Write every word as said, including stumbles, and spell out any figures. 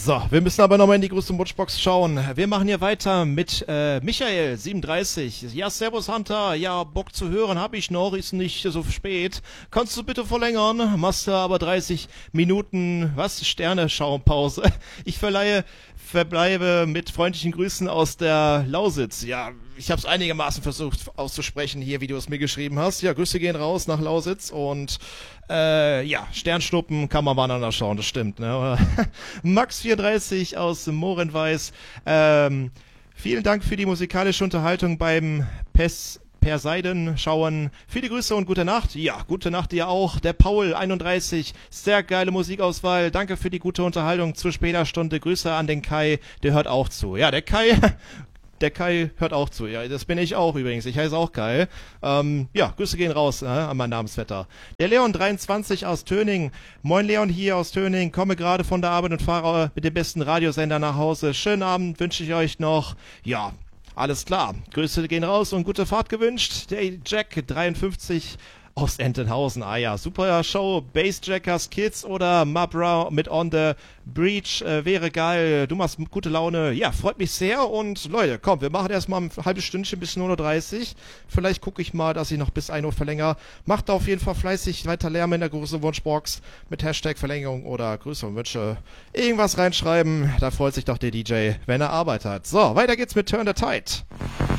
So, wir müssen aber nochmal in die große Wunschbox schauen. Wir machen hier weiter mit äh, Michael, siebenunddreißig. Ja, servus Hunter. Ja, Bock zu hören habe ich noch, ist nicht so spät. Kannst du bitte verlängern? Machst du aber dreißig Minuten, was? Sterne-Schaumpause. Ich verleihe, verbleibe mit freundlichen Grüßen aus der Lausitz. Ja, ich habe es einigermaßen versucht auszusprechen hier, wie du es mir geschrieben hast. Ja, Grüße gehen raus nach Lausitz und äh, ja, Sternschnuppen kann man mal schauen, das stimmt. Ne? Max vierunddreißig aus Mohrenweiß. Ähm, vielen Dank für die musikalische Unterhaltung beim Pes Perseiden schauen. Viele Grüße und gute Nacht. Ja, gute Nacht dir auch. Der Paul einunddreißig. Sehr geile Musikauswahl. Danke für die gute Unterhaltung zur später Stunde. Grüße an den Kai. Der hört auch zu. Ja, der Kai... Der Kai hört auch zu. Ja, das bin ich auch übrigens. Ich heiße auch Kai. Ähm, ja, Grüße gehen raus äh, an mein Namensvetter. Der Leon dreiundzwanzig aus Töning. Moin Leon hier aus Töning. Komme gerade von der Arbeit und fahre mit dem besten Radiosender nach Hause. Schönen Abend wünsche ich euch noch. Ja, alles klar. Grüße gehen raus und gute Fahrt gewünscht. Der Jack dreiundfünfzig aus Entenhausen. Ah ja, super Show. Bassjackers Kids oder Mabra mit On the Breach. Äh, wäre geil. Du machst gute Laune. Ja, freut mich sehr. Und Leute, komm, wir machen erstmal ein halbes Stündchen bis null Uhr dreißig. Vielleicht gucke ich mal, dass ich noch bis ein Uhr verlängere. Macht auf jeden Fall fleißig weiter Lärm in der großen Wunschbox mit Hashtag Verlängerung oder Grüße und Wünsche. Irgendwas reinschreiben. Da freut sich doch der D J, wenn er Arbeit hat. So, weiter geht's mit Turn the Tide.